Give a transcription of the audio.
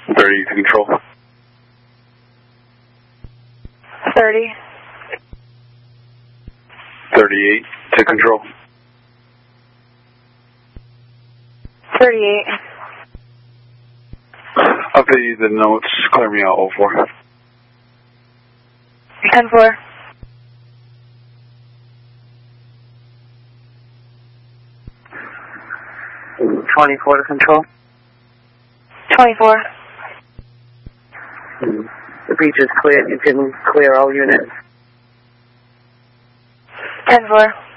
30 to control. 30. 38 to control. 38. Update the notes. Clear me out 04. 10-4. .24 to control. 24. The breach is clear. You can clear all units. 10-4.